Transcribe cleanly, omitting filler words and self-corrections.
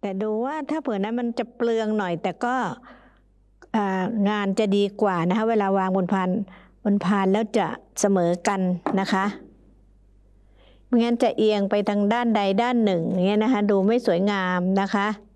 แต่ดูว่าถ้าเผื่อนั้นมันจะเปลืองหน่อยแต่ก็งานจะดีกว่านะคะเวลาวางบนพานแล้วจะเสมอกันนะคะไม่งั้นจะเอียงไปทางด้านใดด้านหนึ่งอย่างเงี้ยนะคะดูไม่สวยงามนะคะ